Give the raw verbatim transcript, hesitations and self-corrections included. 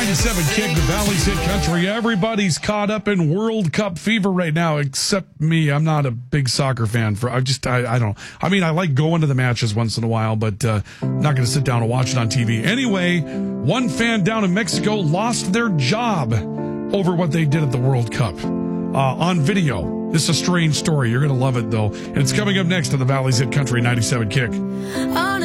ninety-seven Kick, the Valley's Hit Country. Everybody's caught up in World Cup fever right now, except me. I'm not a big soccer fan. For I just, I, I don't. I mean, I like going to the matches once in a while, but uh, I'm not going to sit down and watch it on T V. Anyway, one fan down in Mexico lost their job over what they did at the World Cup uh, on video. This is a strange story. You're going to love it, though. And it's coming up next on the Valley's Hit Country ninety-seven Kick.